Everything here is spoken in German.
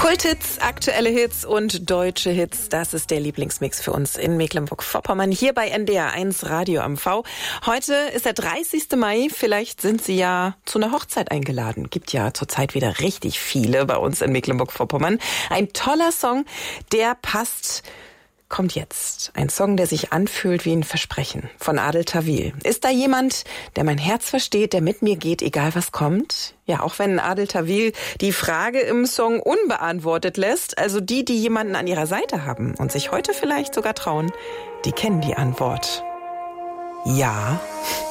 Kulthits, aktuelle Hits und deutsche Hits, das ist der Lieblingsmix für uns in Mecklenburg-Vorpommern, hier bei NDR1 Radio am V. Heute ist der 30. Mai, vielleicht sind Sie ja zu einer Hochzeit eingeladen. Gibt ja zurzeit wieder richtig viele bei uns in Mecklenburg-Vorpommern. Ein toller Song, der passt. Kommt jetzt ein Song, der sich anfühlt wie ein Versprechen von Adel Tawil. Ist da jemand, der mein Herz versteht, der mit mir geht, egal was kommt? Ja, auch wenn Adel Tawil die Frage im Song unbeantwortet lässt, also die jemanden an ihrer Seite haben und sich heute vielleicht sogar trauen, die kennen die Antwort. Ja.